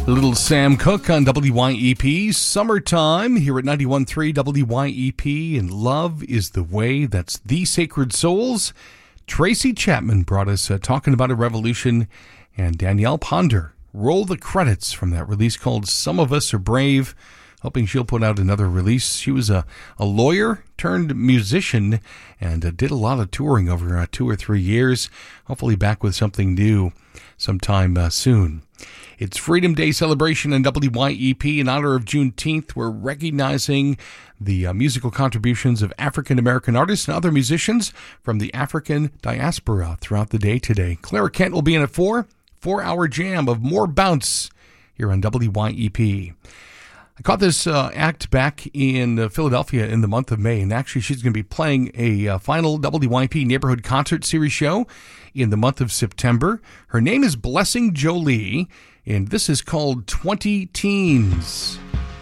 Little Sam Cooke on WYEP. Summertime here at 91.3 WYEP. And Love is the Way. That's The Sacred Souls. Tracy Chapman brought us Talking About a Revolution. And Danielle Ponder. Roll the credits from that release called Some of Us Are Brave. Hoping she'll put out another release. She was a lawyer turned musician and did a lot of touring over 2 or 3 years. Hopefully back with something new sometime soon. It's Freedom Day celebration in WYEP. In honor of Juneteenth, we're recognizing the musical contributions of African-American artists and other musicians from the African diaspora throughout the day today. Clara Kent will be in at 4. 4-hour jam of more bounce here on WYEP. I caught this act back in Philadelphia in the month of May, and actually she's going to be playing a final WYP Neighborhood Concert Series show in the month of September. Her name is Blessing Jolie, and this is called 20 Teens.